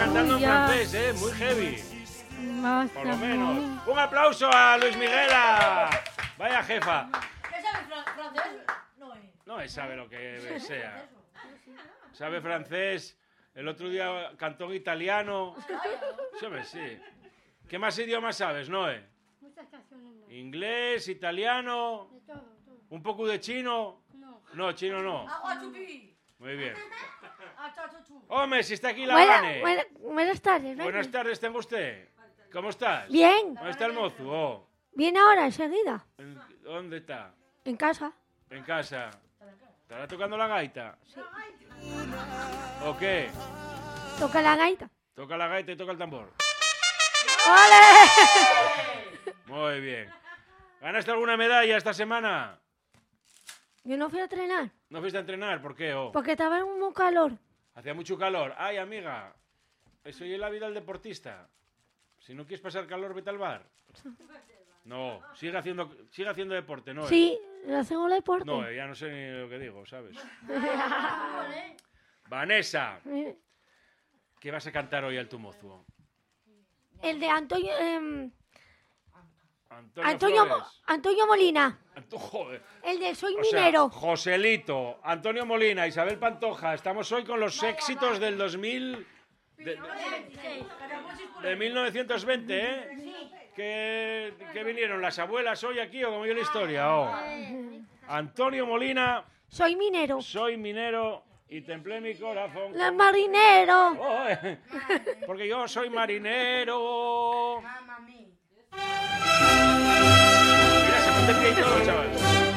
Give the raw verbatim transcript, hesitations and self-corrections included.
cantando en ya. francés, ¿eh? Muy heavy. Más Por lo menos. Un aplauso a Luis Miguela. Vaya jefa. ¿Qué sabes fran- francés? No, eh. No, él sabe lo que sea. Sabe francés. El otro día cantó en italiano. Sí, hombre, sí. ¿Qué más idiomas sabes, Noé? Muchas canciones no. Inglés, italiano, De todo, todo. un poco de chino. No. No, chino no. Ah, chupi. Muy bien. Ah, cha, cha, chu. Hombre, si está aquí la Buena- Vane. buena- buenas tardes, Buenas Vane. tardes, tengo usted. ¿Cómo estás? Bien. ¿Dónde está el mozo? Oh, Bien ahora, enseguida. ¿en- ¿Dónde está? En casa. En casa. ¿Estará tocando la gaita? ¿O qué? Toca la gaita. Toca la gaita y toca el tambor. ¡Ole! Muy bien. ¿Ganaste alguna medalla esta semana? Yo no fui a entrenar ¿No fuiste a entrenar? ¿Por qué? Oh, porque estaba en un calor. hacía mucho calor. Ay, amiga, eso es la vida del deportista. Si no quieres pasar calor, vete al bar. No, sigue haciendo, sigue haciendo deporte, ¿no? Sí, hacemos deporte. No, ya no sé ni lo que digo, ¿sabes? Vanessa, Eh, ¿qué vas a cantar hoy al tu mozo? El de Antonio... em, Antonio, Antonio, Mo- Flores. Antonio Molina. Anto- joder. El de Soy O sea, Minero. Joselito, Antonio Molina, Isabel Pantoja. Estamos hoy con los éxitos del dos mil... De, de- de mil novecientos veinte, ¿eh? ¿Qué, qué vinieron las abuelas hoy aquí o como yo la historia? Oh. Antonio Molina, Soy minero. soy minero y templé mi corazón. ¡Los marineros! Oh, eh, porque yo soy marinero. Mamma mía. Mira, se pone de pie y todo, chaval.